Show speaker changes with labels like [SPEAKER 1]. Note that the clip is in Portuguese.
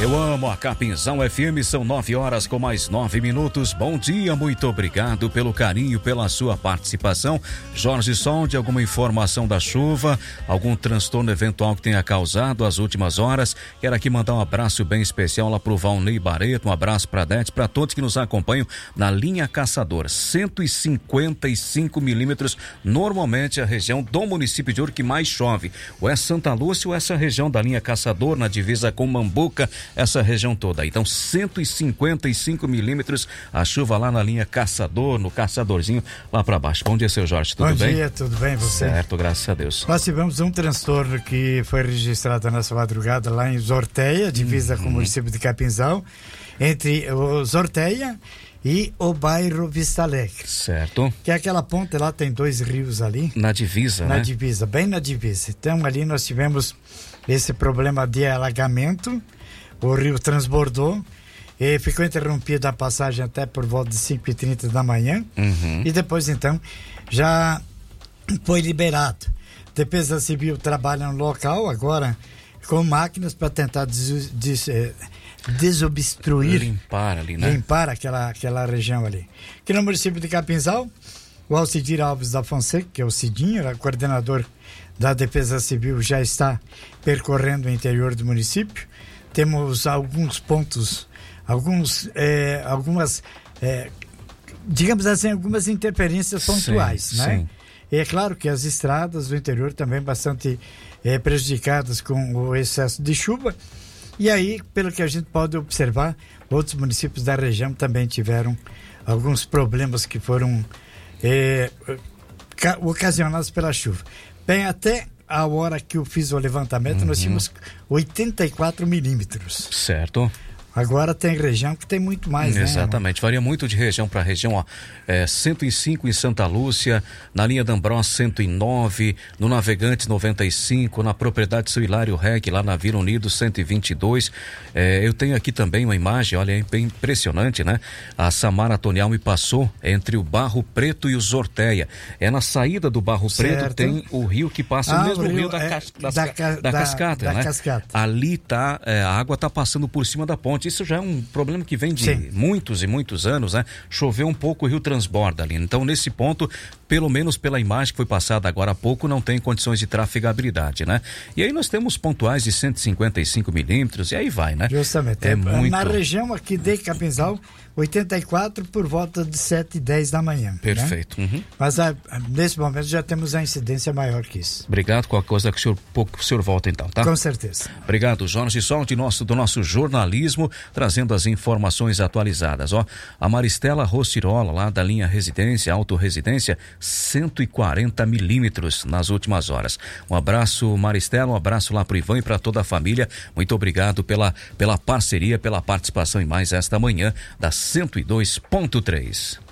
[SPEAKER 1] Eu amo a Capinzão FM, são 9 horas com mais 9 minutos. Bom dia, muito obrigado pelo carinho, pela sua participação. Jorge Soldi, alguma informação da chuva, algum transtorno eventual que tenha causado as últimas horas? Quero aqui mandar um abraço bem especial lá pro Valnei Barreto, um abraço pra Dete, pra todos que nos acompanham na linha Caçador. 155 milímetros, normalmente a região do município de Ouro que mais chove. Ou é Santa Lúcia ou essa região da linha Caçador, na divisa com Mambuca, essa região toda. Então 155 milímetros a chuva lá na linha Caçador, no Caçadorzinho lá para baixo. Bom dia, seu Jorge, tudo bem?
[SPEAKER 2] Bom dia, tudo bem você?
[SPEAKER 1] Certo, graças a Deus.
[SPEAKER 2] Nós tivemos um transtorno que foi registrado nessa madrugada lá em Zorteia, divisa com o município de Capinzão, entre o Zorteia e o bairro Vista Alegre.
[SPEAKER 1] Certo.
[SPEAKER 2] Que é aquela ponte lá, tem dois rios ali.
[SPEAKER 1] Na divisa,
[SPEAKER 2] né?
[SPEAKER 1] Na
[SPEAKER 2] divisa, bem na divisa. Então ali nós tivemos esse problema de alagamento, o rio transbordou e ficou interrompida a passagem até por volta de 5h30 da manhã. E depois então já foi liberado. Defesa Civil trabalha no local agora com máquinas para tentar desobstruir,
[SPEAKER 1] limpar ali, né?
[SPEAKER 2] Limpar aquela região ali. Aqui no município de Capinzal, o Alcidir Alves da Fonseca, que é o Cidinho, coordenador da Defesa Civil, já está percorrendo o interior do município. Temos alguns pontos, digamos assim, algumas interferências pontuais,
[SPEAKER 1] sim,
[SPEAKER 2] né?
[SPEAKER 1] Sim.
[SPEAKER 2] E é claro que as estradas do interior também bastante prejudicadas com o excesso de chuva. E aí, pelo que a gente pode observar, outros municípios da região também tiveram alguns problemas que foram ocasionados pela chuva. Bem, até a hora que eu fiz o levantamento, nós tínhamos 84 milímetros.
[SPEAKER 1] Certo.
[SPEAKER 2] Agora tem região que tem muito mais, né?
[SPEAKER 1] Exatamente, varia muito de região para região, 105 em Santa Lúcia, na linha D'Ambrós 109, no Navegantes 95, na propriedade Seu Hilário Reg, lá na Vila Unido 122. Eu tenho aqui também uma imagem, olha, é bem impressionante, né? A Samara Tonial me passou entre o Barro Preto e o Zorteia. Na saída do Barro Preto tem o rio que passa, o mesmo rio da cascata, né?
[SPEAKER 2] Cascata.
[SPEAKER 1] Ali tá, a água tá passando por cima da ponte. Isso já é um problema que vem de muitos e muitos anos, né? Choveu um pouco, o rio transborda ali. Então, nesse ponto, pelo menos pela imagem que foi passada agora há pouco, não tem condições de trafegabilidade, né? E aí nós temos pontuais de 155 milímetros e aí vai, né?
[SPEAKER 2] Justamente.
[SPEAKER 1] Muito...
[SPEAKER 2] Na região aqui de Capinzal, 84 por volta de 7h10 da manhã.
[SPEAKER 1] Perfeito.
[SPEAKER 2] Né? Mas nesse momento já temos a incidência maior que isso.
[SPEAKER 1] Obrigado, qualquer coisa que o senhor volta então, tá?
[SPEAKER 2] Com certeza.
[SPEAKER 1] Obrigado, Jorge Sol, do nosso jornalismo, trazendo as informações atualizadas. A Maristela Rostirola, lá da linha Residência, Autorresidência, 140 milímetros nas últimas horas. Um abraço, Maristela, um abraço lá pro Ivan e para toda a família. Muito obrigado pela parceria, pela participação em mais esta manhã da 102.3.